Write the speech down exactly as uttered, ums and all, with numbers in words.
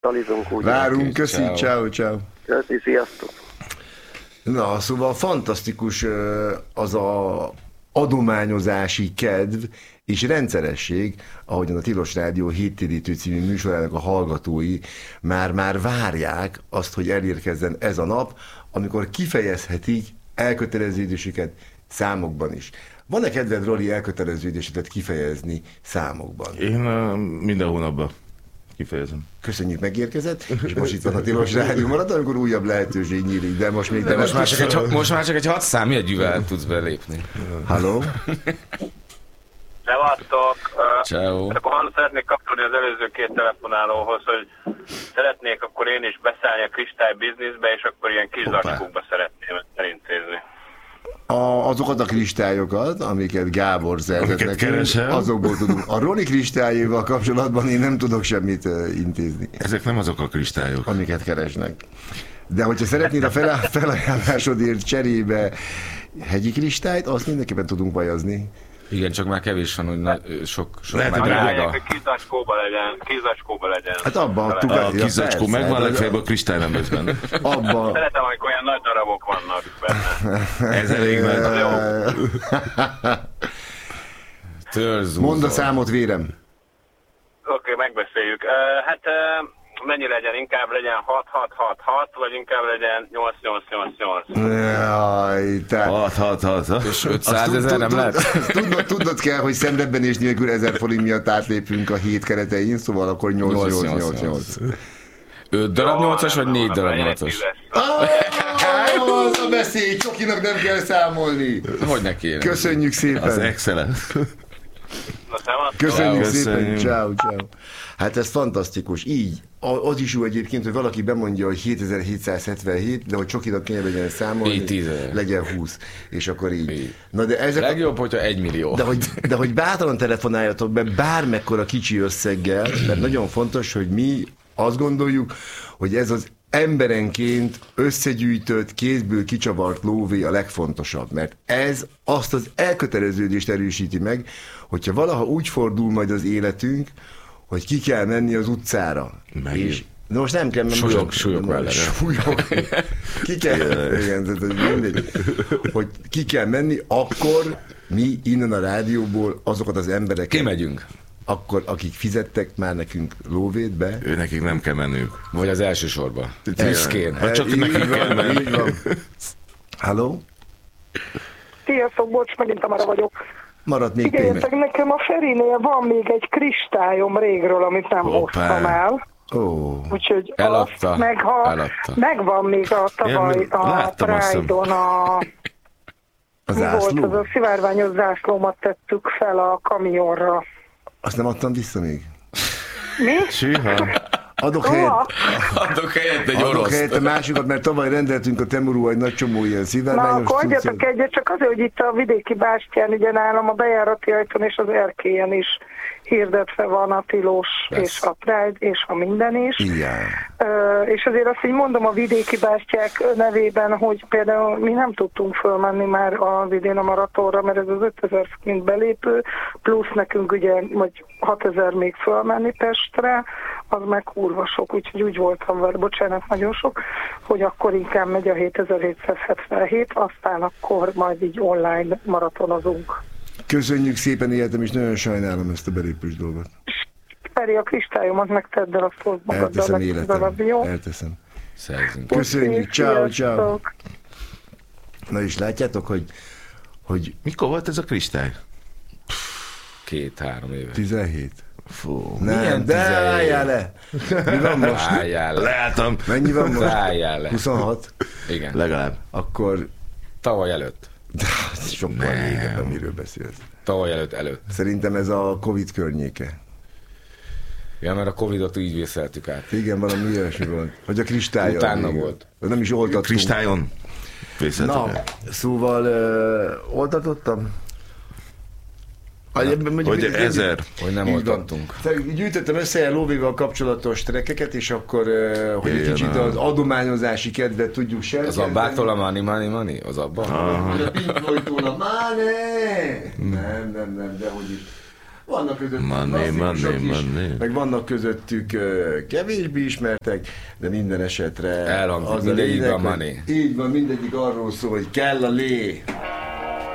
Talizunk úgy. Várunk, köszi, ciao, ciao. Köszi, sziasztok. Na, szóval fantasztikus az a adományozási kedv és rendszeresség, ahogyan a Tilos Rádió héttérítő című műsorának a hallgatói már-már várják azt, hogy elérkezzen ez a nap, amikor kifejezhetik elköteleződésüket számokban is. Van-e kedved, Roli, elköteleződésedet kifejezni számokban? Én uh, minden hónapban kifejezem. Köszönjük, megérkezett, és most itt van a Tilos Rádió marad, amikor újabb lehetőség nyílik, de most még... De most, már csak egy, most már csak egy hat számjegyűvel tudsz belépni. Halló? Szevasztok! Ciao. Akkor szeretnék kapcsolni az előző két telefonálóhoz, hogy szeretnék akkor én is beszállni a kristály bizniszbe, és akkor ilyen kis zacskókba szeretném ezt elintézni. A, azokat a kristályokat, amiket Gábor szerzett nekünk, azokból tudunk. A Roli kristályéval kapcsolatban én nem tudok semmit uh, intézni. Ezek nem azok a kristályok. Amiket keresnek. De hogyha szeretnéd a felajánlásodért cserébe hegyi kristályt, azt mindenképpen tudunk vajazni. Igen, csak már kevés van, hogy na, sok, sok lehet, már drága. Hogy kis zacskóba legyen, kis zacskóba legyen. Hát abban a, a kis zacskó megvan, legfeljebb a kristály nem lesz benne. Abban... Szeretem, amikor olyan nagy darabok vannak benne. Ez elég nagy. Mondd a számot, vérem. Oké, okay, megbeszéljük. Uh, hát uh, mennyi legyen? Inkább legyen hat hat hat hat, vagy inkább legyen nyolc nyolc nyolc nyolc? Jaj, te... hat hat hat. És ötszázezer nem lehet? Tudnod, tudnod kell, hogy szemrebbenés nélkül ezer forint miatt átlépünk a hét keretein, szóval akkor nyolc nyolc nyolc nyolc. öt darab nyolcas, vagy négy darab nyolcas? Az a beszély, Csokinak nem kell számolni. Hogy ne kéne? Köszönjük szépen. Az excellent. Köszönjük szépen, ciao, ciao. Hát ez fantasztikus, így. Az is jó egyébként, hogy valaki bemondja, hogy hétezer-hétszázhetvenhét, de hogy Csokinak kéne legyen számolni, legyen húsz, és akkor így. így. Na de ezek legjobb, a... hogyha egy millió. De hogy, de hogy bátran telefonáljatok be bármekkora kicsi összeggel, mert nagyon fontos, hogy mi azt gondoljuk, hogy ez az emberenként összegyűjtött, kézből kicsavart lóvé a legfontosabb, mert ez azt az elköteleződést erősíti meg, hogyha valaha úgy fordul majd az életünk, hogy ki kell menni az utcára. Megint. És de most nem kell menni. Súlyok, súlyok mellett. Súlyok. Ki kell, igen, mindegy, hogy ki kell menni, akkor mi innen a rádióból azokat az embereket... Kimegyünk. Akkor akik fizettek már nekünk lóvét be... Ő nekik nem kell mennünk. Vagy az első sorba. Büszkén. Vagy csak nekik kell menni. Halló? Sziasztok, bocs, megint Tamara vagyok. Maradt még Figyeljetek, nekem a Ferinél van még egy kristályom régről, amit nem Hoppá. hoztam el. Oh. Úgyhogy eladta, azt, meg ha eladta. megvan még a tavaly ja, a Pride-on a... Az mi zászló? volt, az a szivárványos zászlómat tettük fel a kamionra. Azt nem adtam vissza még? Mi? Sűha. Adok helyet, Adok helyett egy adok orosz. helyet a másikat, mert tavaly rendeltünk a Temurú egy nagy csomó ilyen Na, szivárványos akkor cuccot. adjatok egyet, csak azért, hogy itt a vidéki bástyán, ugye nálam a bejárati ajtón és az erkélyen is hirdetve van a Tilos, Lesz. és a Pride, és a minden is. Igen. Ö, és azért azt így mondom a vidéki bástyák nevében, hogy például mi nem tudtunk fölmenni már az idén a maratonra, mert ez az ötezer forint belépő, plusz nekünk ugye, vagy hatezer még fölmenni Pestre, az meg kurva sok, úgyhogy úgy voltam vele, bocsánat, nagyon sok, hogy akkor inkább megy a hétezer-hétszázhetvenhét, aztán akkor majd így online maratonozunk. Köszönjük szépen, életem, és nagyon sajnálom ezt a belépős dolgot. Feri, a kristályomat megtedd el, azt hozd magaddal. Elteszem, életem. Darab, jó? Elteszem. Szerzünk. Köszönjük, ciao, ciao. Sziasztok. Na és látjátok, hogy, hogy Mikor volt ez a kristály? Két-három éve. tizenhét. Fú. Nem, Milyen de tizenhét? álljál le. Mi van most? Álljál le. Leálltam. Mennyi van most? Álljál le. huszonhat? Igen. Legalább. Akkor Tavaly előtt. de, sokkal régebben miről beszélsz. Tavaly előtt előtt. Szerintem ez a Covid környéke. Ja, mert a Covidot így vészeltük át. Igen, valami ilyesmi volt. Hogy a kristályon. Utána igen. volt. Nem is oltattunk. Kristályon. Vészeltek Na, el. szóval uh, oltatottam? Hogy, hogy ezer. Hogy nem oltattunk. Gyűjtöttem össze ilyen lóvéval kapcsolatos trekkeket, és akkor, uh, hogy egy Ilyen kicsit a- az adományozási kedvet tudjuk serkenteni. Az abbától a money, money, money? Az abban? A Pink Floydtól a Money! Nem, nem, nem, de hogy is. Vannak közöttük Money, klasszikusok money, is, money. meg vannak közöttük ö, kevésbé ismertek, de minden esetre Elhangzik, az a mindegyikben lényeg, a hogy money. így van, mindegyik arról szól, hogy kell a lé.